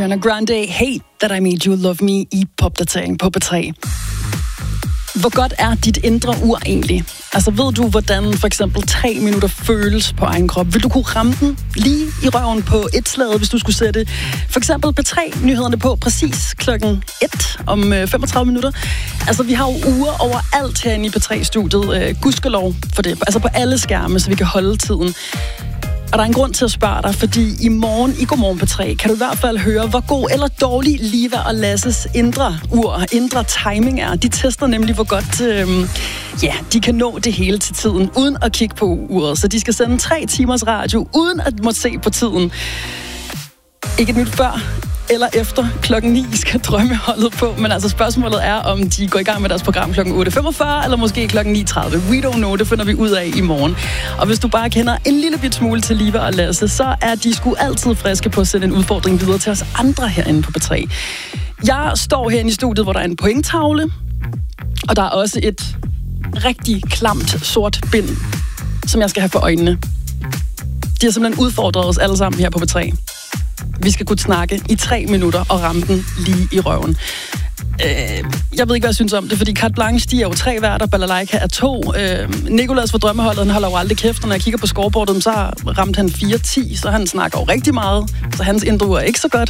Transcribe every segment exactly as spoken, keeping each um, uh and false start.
Ariana Grande, Hate That I Made You Love Me i popdatering på P tre. Hvor godt er dit indre ur egentlig? Altså ved du, hvordan for eksempel tre minutter føles på egen krop? Vil du kunne ramme den lige i røven på et slag, hvis du skulle sætte for eksempel P tre-nyhederne på præcis klokken et om femogtredive minutter? Altså vi har jo uger overalt herinde i P tre-studiet. Øh, gudskelov for det. Altså på alle skærme, så vi kan holde tiden. Og der er en grund til at spørge dig, fordi i morgen i Godmorgen P tre kan du i hvert fald høre, hvor god eller dårlig Liva og Lasses indre ur, indre timing er. De tester nemlig, hvor godt øh, ja, de kan nå det hele til tiden, uden at kigge på uret. Så de skal sende tre timers radio, uden at måtte se på tiden. Ikke et nyt før eller efter klokken ni skal drømmeholdet på. Men altså spørgsmålet er, om de går i gang med deres program klokken otte femogfyrre, eller måske klokken ni tredive. We don't know, det finder vi ud af i morgen. Og hvis du bare kender en lille bit smule til Liva og Lasse, så er de sgu altid friske på at sende en udfordring videre til os andre herinde på P tre. Jeg står herinde i studiet, hvor der er en pointtavle, og der er også et rigtig klamt sort bind, som jeg skal have for øjnene. De har simpelthen udfordret os alle sammen her på P tre. Vi skal kunne snakke i tre minutter og ramme den lige i røven. Øh, jeg ved ikke, hvad jeg synes om det, fordi Carte Blanche, de er jo tre værter, Balalaika er to. Øh, Nicolas fra Drømmeholdet, han holder jo aldrig kæft, og når jeg kigger på scoreboardet, så ramte han fire ti, så han snakker jo rigtig meget, så hans indre ur er ikke så godt.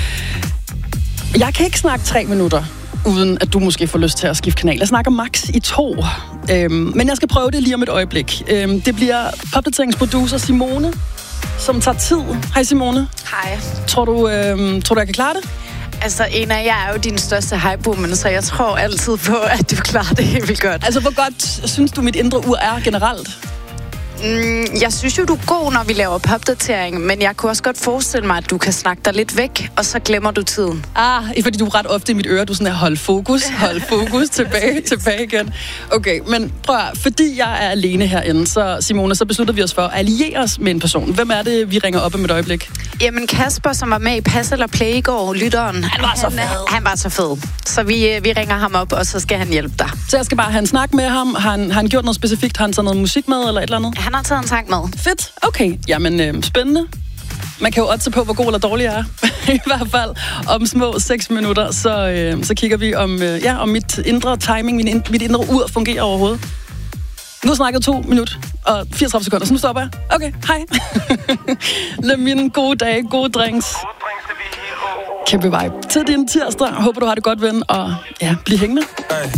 Jeg kan ikke snakke tre minutter, uden at du måske får lyst til at skifte kanal. Jeg snakker max i to, øh, men jeg skal prøve det lige om et øjeblik. Øh, det bliver popdateringsproducer Simone, som tager tid. Hej Simone. Hej. Tror du, øh, tror du, jeg kan klare det? Altså, en af jer er jo din største hype-woman, så jeg tror altid på, at du klarer det helt vildt godt. Altså, hvor godt synes du, mit indre ur er generelt? Mm, jeg synes jo, du er god, når vi laver popdatering, men jeg kunne også godt forestille mig, at du kan snakke dig lidt væk, og så glemmer du tiden. Ah, fordi du er ret ofte i mit øre, du er sådan her, hold fokus, hold fokus, tilbage, tilbage igen. Okay, men prøv at, fordi jeg er alene herinde, så Simone, så beslutter vi os for at alliere os med en person. Hvem er det, vi ringer op om et øjeblik? Jamen Kasper, som var med i Pas eller Play i går, lytteren. Han var så fed. Han, han var så fed. Så vi, vi ringer ham op, og så skal han hjælpe dig. Så jeg skal bare have en snak med ham. Har han, har han gjort noget specifikt? Har han taget noget musik med, eller et eller andet? Han har taget en sang med. Fedt. Okay. Jamen, øh, spændende. Man kan jo oddse på, hvor god eller dårlig jeg er. I hvert fald om små seks minutter, så, øh, så kigger vi om, øh, ja, om mit indre timing, min, mit indre ur fungerer overhovedet. Nu har snakket to minutter og fireogtredive sekunder, så nu stopper jeg. Okay, hej. Lad mine gode dage, gode drinks. Kæmpe vibe til din tirsdag. Håber, du har det godt, ven, og ja, bliv hængende.